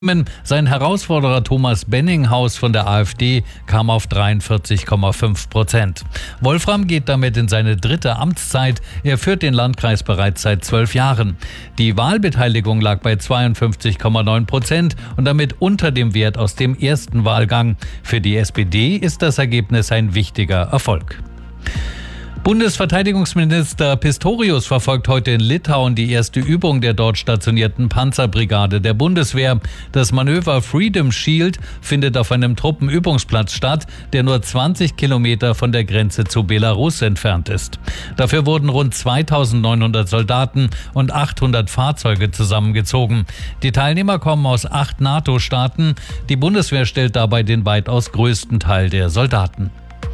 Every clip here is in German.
Sein Herausforderer Thomas Benninghaus von der AfD kam auf 43,5%. Wolfram geht damit in seine dritte Amtszeit. Er führt den Landkreis bereits seit 12 Jahren. Die Wahlbeteiligung lag bei 52,9% und damit unter dem Wert aus dem ersten Wahlgang. Für die SPD ist das Ergebnis ein wichtiger Erfolg. Bundesverteidigungsminister Pistorius verfolgt heute in Litauen die erste Übung der dort stationierten Panzerbrigade der Bundeswehr. Das Manöver Freedom Shield findet auf einem Truppenübungsplatz statt, der nur 20 Kilometer von der Grenze zu Belarus entfernt ist. Dafür wurden rund 2900 Soldaten und 800 Fahrzeuge zusammengezogen. Die Teilnehmer kommen aus 8 NATO-Staaten. Die Bundeswehr stellt dabei den weitaus größten Teil der Soldaten.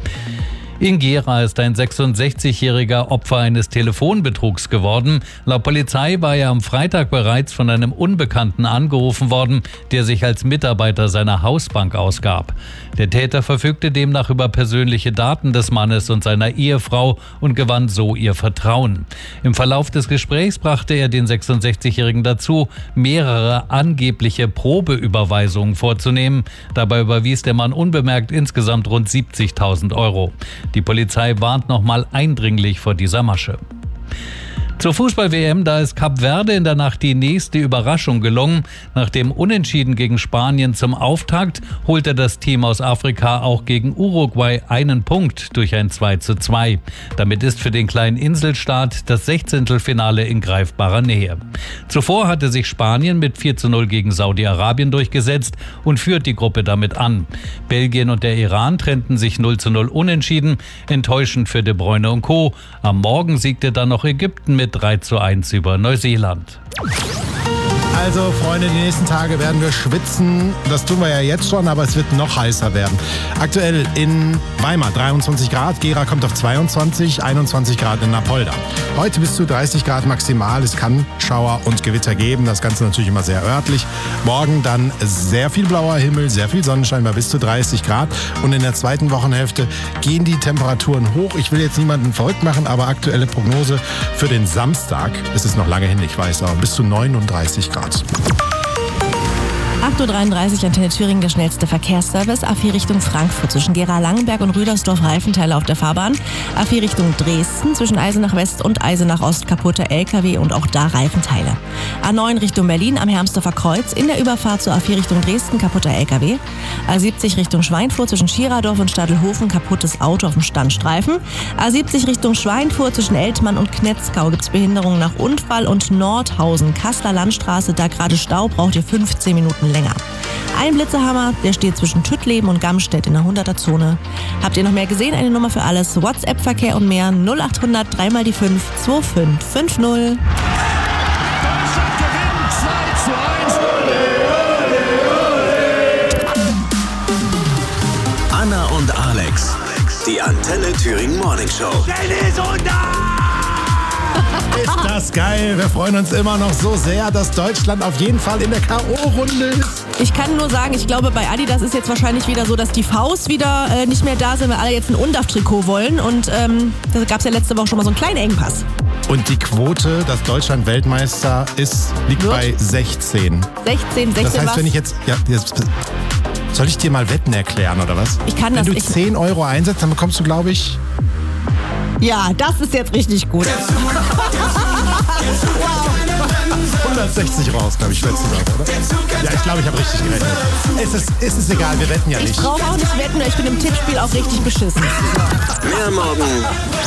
In Gera ist ein 66-jähriger Opfer eines Telefonbetrugs geworden. Laut Polizei war er am Freitag bereits von einem Unbekannten angerufen worden, der sich als Mitarbeiter seiner Hausbank ausgab. Der Täter verfügte demnach über persönliche Daten des Mannes und seiner Ehefrau und gewann so ihr Vertrauen. Im Verlauf des Gesprächs brachte er den 66-Jährigen dazu, mehrere angebliche Probeüberweisungen vorzunehmen. Dabei überwies der Mann unbemerkt insgesamt rund 70.000 Euro. Die Polizei warnt nochmal eindringlich vor dieser Masche. Zur Fußball-WM, da ist Kap Verde in der Nacht die nächste Überraschung gelungen. Nach dem Unentschieden gegen Spanien zum Auftakt holte das Team aus Afrika auch gegen Uruguay einen Punkt durch ein 2:2. Damit ist für den kleinen Inselstaat das 16. Finale in greifbarer Nähe. Zuvor hatte sich Spanien mit 4:0 gegen Saudi-Arabien durchgesetzt und führt die Gruppe damit an. Belgien und der Iran trennten sich 0:0 unentschieden, enttäuschend für De Bruyne und Co. Am Morgen siegte dann noch Ägypten mit 3:1 über Neuseeland. Also Freunde, die nächsten Tage werden wir schwitzen. Das tun wir ja jetzt schon, aber es wird noch heißer werden. Aktuell in Weimar 23 Grad, Gera kommt auf 22, 21 Grad in Apolda. Heute bis zu 30 Grad maximal. Es kann Schauer und Gewitter geben. Das Ganze natürlich immer sehr örtlich. Morgen dann sehr viel blauer Himmel, sehr viel Sonnenschein bei bis zu 30 Grad. Und in der zweiten Wochenhälfte gehen die Temperaturen hoch. Ich will jetzt niemanden verrückt machen, aber aktuelle Prognose für den Samstag, es ist noch lange hin, ich weiß, aber bis zu 39 Grad. 8:33 Uhr, Antenne Thüringen, der schnellste Verkehrsservice. A4 Richtung Frankfurt zwischen Gera-Langenberg und Rüdersdorf Reifenteile auf der Fahrbahn. A4 Richtung Dresden zwischen Eisenach West und Eisenach Ost kaputte LKW und auch da Reifenteile. A9 Richtung Berlin am Hermsdorfer Kreuz in der Überfahrt zur A4 Richtung Dresden kaputter LKW. A70 Richtung Schweinfurt zwischen Schieradorf und Stadelhofen kaputtes Auto auf dem Standstreifen. A70 Richtung Schweinfurt zwischen Eltmann und Knetzgau gibt's Behinderungen nach Unfall und Nordhausen, Kasseler Landstraße, da gerade Stau, braucht ihr 15 Minuten länger. Ein Blitzerhammer, der steht zwischen Tüttleben und Gamstedt in der 100er-Zone. Habt ihr noch mehr gesehen? Eine Nummer für alles. WhatsApp-Verkehr und mehr 0800 3 mal die 5 2550. Deutschland gewinnt 2:1. Anna und Alex, die Antenne Thüringen Morning Show. Dennis und Ist das geil. Wir freuen uns immer noch so sehr, dass Deutschland auf jeden Fall in der K.O.-Runde ist. Ich kann nur sagen, ich glaube, bei Adidas ist jetzt wahrscheinlich wieder so, dass die Vs wieder nicht mehr da sind, weil alle jetzt ein UNDAF-Trikot wollen. Und da gab es ja letzte Woche schon mal so einen kleinen Engpass. Und die Quote, dass Deutschland Weltmeister ist, liegt bei 16. 16 Das heißt, was? wenn ich jetzt... Ja, soll ich dir mal Wetten erklären, oder was? Ich kann wenn das. du 10 Euro einsetzt, dann bekommst du, glaube ich... Ja, das ist jetzt richtig gut. 160 raus, glaube ich, letzte Woche, oder? Ja, ich glaube, ich habe richtig gerechnet. Es ist egal, wir wetten ja nicht. Ich brauche auch nicht wetten, ich bin im Tippspiel auch richtig beschissen. Mehr morgen